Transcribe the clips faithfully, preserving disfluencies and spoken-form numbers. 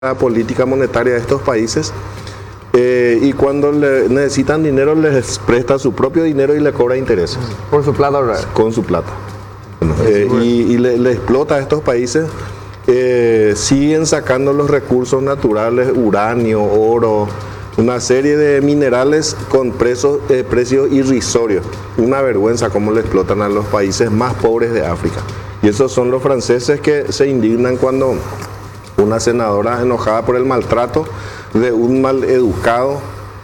la política monetaria de estos países eh, y cuando le necesitan dinero les presta su propio dinero y le cobra intereses. Por su plata, ¿verdad? Con su plata. Bueno, eh, y, y le, le explota a estos países, eh, siguen sacando los recursos naturales, uranio, oro, una serie de minerales con precios, eh, precios irrisorios. Una vergüenza cómo le explotan a los países más pobres de África. Y esos son los franceses que se indignan cuando una senadora enojada por el maltrato de un maleducado,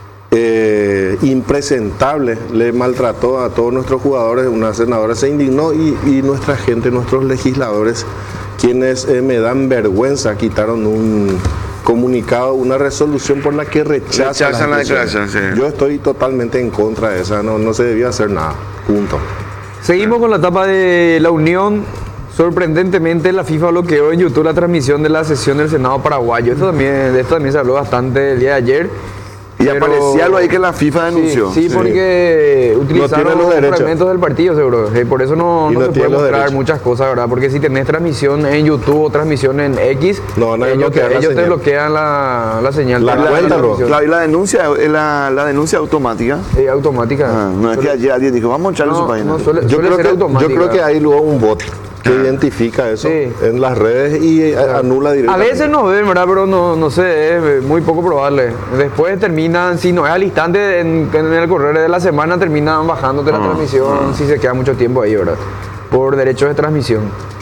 eh, impresentable, le maltrató a todos nuestros jugadores. Una senadora se indignó y, y nuestra gente, nuestros legisladores, quienes eh, me dan vergüenza, quitaron un comunicado, una resolución por la que rechazan, rechazan la declaración. Sí. Yo estoy totalmente en contra de esa, no, no se debía hacer nada, punto. Seguimos con la etapa de la Unión. Sorprendentemente la FIFA bloqueó en YouTube la transmisión de la sesión del Senado paraguayo. Esto también, de esto también se habló bastante el día de ayer. Y pero aparecía lo ahí que la FIFA denunció. Sí, sí, porque sí. utilizaron no los fragmentos del partido, seguro. Y por eso no, no, no se puede mostrar muchas cosas, ¿verdad? Porque si tenés transmisión en YouTube o transmisión en X, no, van a ellos, te, ellos te bloquean la, la señal. La, la, cuenta, la, la, la denuncia la, la denuncia automática. Sí, automática. Ah, no es que ayer alguien dijo, vamos a echarle no, su página. No, suele, yo, suele creo ser que, automática. yo creo que hay luego un bot que ah. identifica eso sí. en las redes y claro. anula directamente. A veces no ven, ¿verdad? Pero no, no sé, es muy poco probable. Después terminan, si no es al instante, en, en el correr de la semana terminan bajándote ah. la transmisión ah. si se queda mucho tiempo ahí, ¿verdad? Por derechos de transmisión.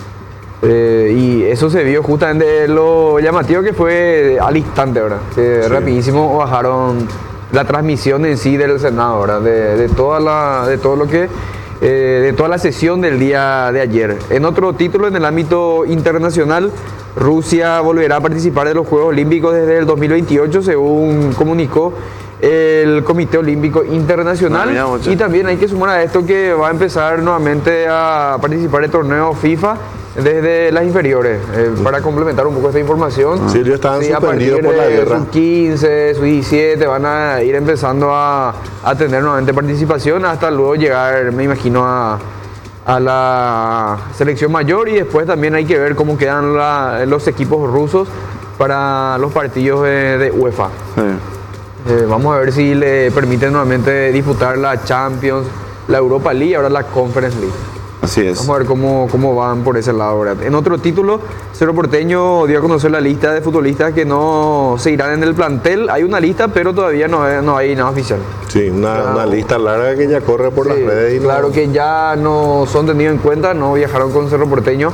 Eh, y eso se vio justamente lo llamativo que fue al instante, ¿verdad? Que sí. rapidísimo bajaron la transmisión en sí del Senado, ¿verdad? De, de, toda la, de todo lo que... Eh, de toda la sesión del día de ayer. En otro título, en el ámbito internacional, Rusia volverá a participar de los Juegos Olímpicos desde el dos mil veintiocho, según comunicó el Comité Olímpico Internacional. Ah, mira, y también hay que sumar a esto que va a empezar nuevamente a participar el torneo FIFA desde las inferiores, eh, para complementar un poco esta información. Sí, ellos estaban sí, suspendidos por la guerra. Sus quince, sus diecisiete van a ir empezando a, a tener nuevamente participación hasta luego llegar, me imagino, a, a la selección mayor, y después también hay que ver cómo quedan la, los equipos rusos para los partidos de, de UEFA. Sí. Eh, vamos a ver si le permiten nuevamente disputar la Champions, la Europa League y ahora la Conference League. Así es. Vamos a ver cómo, cómo van por ese lado, ¿verdad? En otro título, Cerro Porteño dio a conocer la lista de futbolistas que no se irán en el plantel. Hay una lista, pero todavía no, es, no hay nada oficial. Sí, una, claro. una lista larga que ya corre por sí, las redes. Y claro no... que ya no son tenidos en cuenta, no viajaron con Cerro Porteño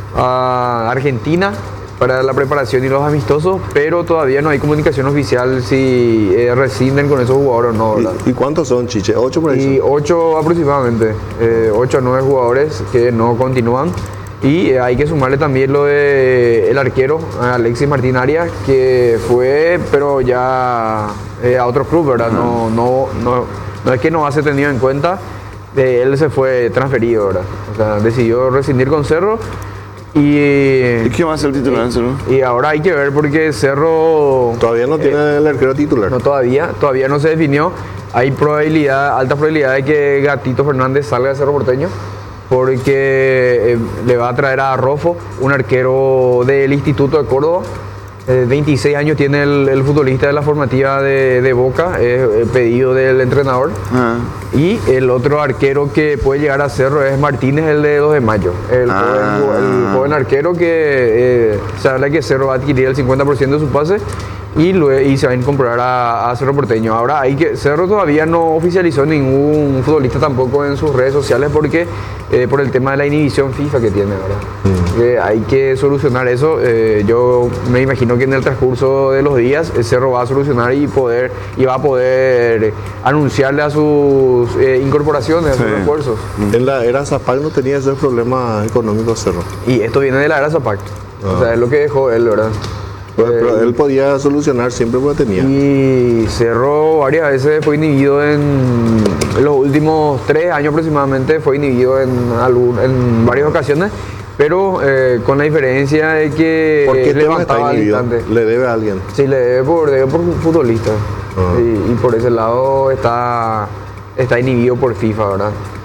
a Argentina para la preparación y los amistosos, pero todavía no hay comunicación oficial si eh, rescinden con esos jugadores o no, ¿verdad? ¿Y, ¿Y cuántos son, Chiche? ¿Ocho por ahí? Y ocho aproximadamente, eh, ocho a nueve jugadores que no continúan. Y eh, hay que sumarle también lo de el arquero, Alexis Martín Arias, que fue, pero ya eh, a otro club, ¿verdad? No, no, no, no es que no hace tenido en cuenta, eh, él se fue transferido, ¿verdad? O sea, decidió rescindir con Cerro. Y, ¿Y qué va a ser el titular en Cerro? Y ahora hay que ver porque Cerro... Todavía no tiene eh, el arquero titular. No, todavía, todavía no se definió. Hay probabilidad, alta probabilidad de que Gatito Fernández salga de Cerro Porteño, porque eh, le va a traer a Rofo, un arquero del Instituto de Córdoba. Eh, veintiséis años tiene el, el futbolista de la formativa de, de Boca, es eh, pedido del entrenador. Ah. Y el otro arquero que puede llegar a Cerro es Martínez, el de dos de mayo. El, ah. joven, el joven arquero que eh, se habla que Cerro va a adquirir el cincuenta por ciento de su pase y, luego, y se va a incorporar a, a Cerro Porteño. Ahora hay que Cerro todavía no oficializó ningún futbolista tampoco en sus redes sociales porque eh, por el tema de la inhibición FIFA que tiene, ¿verdad? Mm. Eh, hay que solucionar eso. Eh, yo me imagino que en el transcurso de los días el Cerro va a solucionar y poder y va a poder anunciarle a sus eh, incorporaciones, sí. a sus refuerzos. Mm. En la era Zapac no tenía esos problemas económicos Cerro. Y esto viene de la era Zapac. Ah. O sea, es lo que dejó él, ¿verdad? Pero, pero él podía solucionar siempre porque tenía. Y Cerro varias veces fue inhibido en, en los últimos tres años aproximadamente, fue inhibido en, algún, en varias ocasiones, pero eh, con la diferencia de que ¿por qué levantaba al instante. ¿Le debe a alguien? Sí, le debe por, debe por futbolista. Uh-huh. y, y por ese lado está, está inhibido por FIFA, ¿verdad?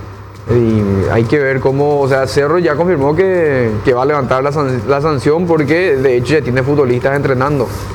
Y hay que ver cómo, o sea, Cerro ya confirmó que, que va a levantar la, san- la sanción porque de hecho ya tiene futbolistas entrenando.